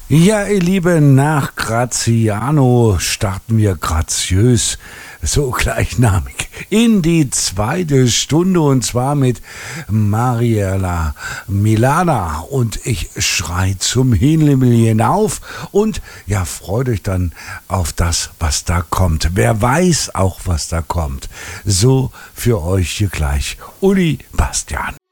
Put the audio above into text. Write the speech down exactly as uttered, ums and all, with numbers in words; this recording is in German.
Ja, ihr Lieben, nach Graziano starten wir graziös, so gleichnamig, in die zweite Stunde und zwar mit Mariela Milana und ich schrei zum Himmel hinauf und ja, freut euch dann auf das, was da kommt. Wer weiß auch, was da kommt. So für euch hier gleich Uli Bastian.